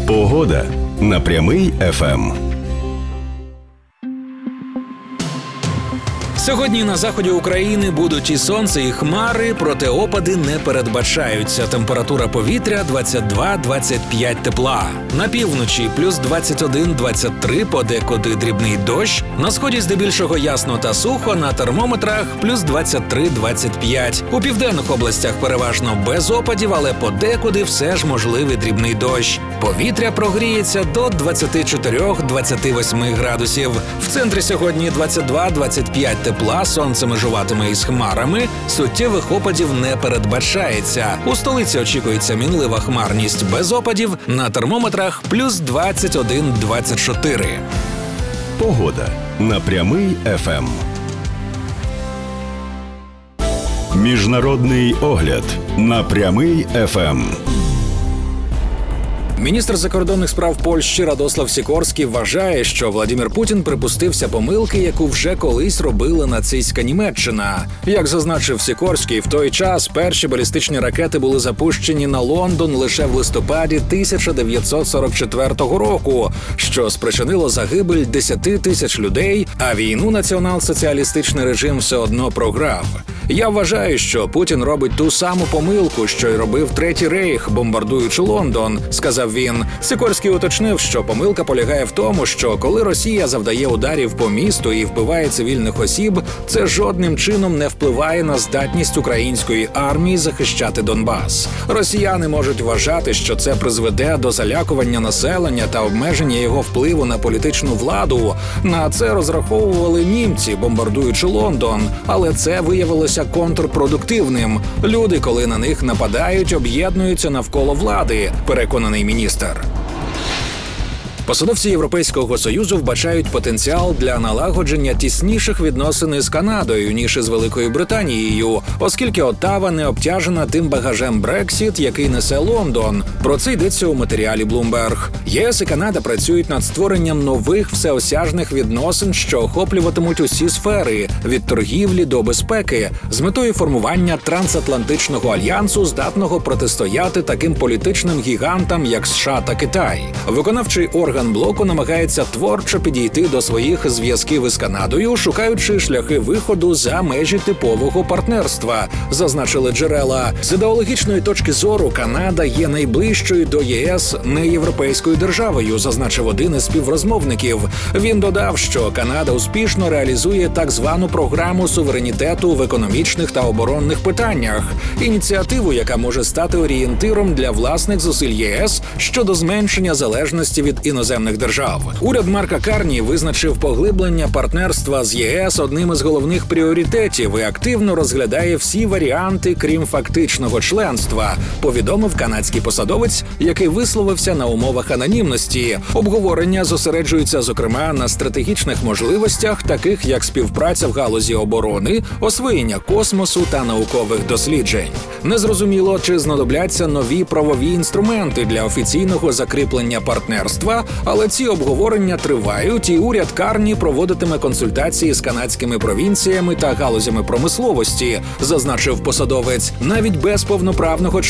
Погода на Прямий ФМ. Сьогодні на заході України будуть і сонце, і хмари, проте опади не передбачаються. Температура повітря 22-25 тепла. На півночі плюс 21-23, подекуди дрібний дощ. На сході здебільшого ясно та сухо, на термометрах плюс 23-25. У південних областях переважно без опадів, але подекуди все ж можливий дрібний дощ. Повітря прогріється до 24-28 градусів. В центрі сьогодні 22-25 тепла, сонце межуватиме із хмарами, суттєвих опадів не передбачається. У столиці очікується мінлива хмарність без опадів, на термометрах плюс 21-24. Погода на Прямий ФМ. Міжнародний огляд на Прямий ФМ. Міністр закордонних справ Польщі Радослав Сікорський вважає, що Владимир Путін припустився помилки, яку вже колись робила нацистська Німеччина. Як зазначив Сікорський, в той час перші балістичні ракети були запущені на Лондон лише в листопаді 1944 року, що спричинило загибель 10 тисяч людей, а війну націонал-соціалістичний режим все одно програв. Я вважаю, що Путін робить ту саму помилку, що й робив Третій Рейх, бомбардуючи Лондон, сказав він. Сікорський уточнив, що помилка полягає в тому, що коли Росія завдає ударів по місту і вбиває цивільних осіб, це жодним чином не впливає на здатність української армії захищати Донбас. Росіяни можуть вважати, що це призведе до залякування населення та обмеження його впливу на політичну владу. На це розраховували німці, бомбардуючи Лондон, але це виявилося контрпродуктивним. Люди, коли на них нападають, об'єднуються навколо влади, переконаний міністр. Посадовці Європейського Союзу вбачають потенціал для налагодження тісніших відносин із Канадою, ніж із Великою Британією, оскільки Оттава не обтяжена тим багажем Брексіт, який несе Лондон. Про це йдеться у матеріалі Bloomberg. ЄС і Канада працюють над створенням нових всеосяжних відносин, що охоплюватимуть усі сфери – від торгівлі до безпеки, з метою формування трансатлантичного альянсу, здатного протистояти таким політичним гігантам, як США та Китай. Виконавчий орган блоку намагається творчо підійти до своїх зв'язків із Канадою, шукаючи шляхи виходу за межі типового партнерства, зазначили джерела. З ідеологічної точки зору Канада є найближчою до ЄС неєвропейською державою, зазначив один із співрозмовників. Він додав, що Канада успішно реалізує так звану програму суверенітету в економічних та оборонних питаннях, ініціативу, яка може стати орієнтиром для власних зусиль ЄС щодо зменшення залежності від іноземних держав. Уряд Марка Карні визначив поглиблення партнерства з ЄС одним із головних пріоритетів і активно розглядає всі варіанти, крім фактичного членства, повідомив канадський посадовець, який висловився на умовах анонімності. Обговорення зосереджуються, зокрема, на стратегічних можливостях, таких як співпраця в галузі оборони, освоєння космосу та наукових досліджень. Незрозуміло, чи знадобляться нові правові інструменти для офіційного закріплення партнерства, але ці обговорення тривають, і уряд Карні проводитиме консультації з канадськими провінціями та галузями промисловості, зазначив посадовець. Навіть без повноправного